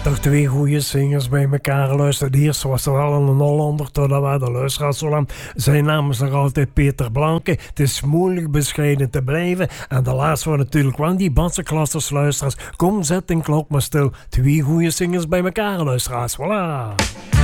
toch twee goede zingers bij elkaar luisteren. De eerste was er wel een Hollander, totdat wij de luisteraars zo lang. Zijn naam is nog altijd Peter Blanke. Het is moeilijk bescheiden te blijven. En de laatste was natuurlijk wel die bassenklassers luisteraars. Kom, zet een klok maar stil. Twee goede zingers bij elkaar luisteraars. Voilà.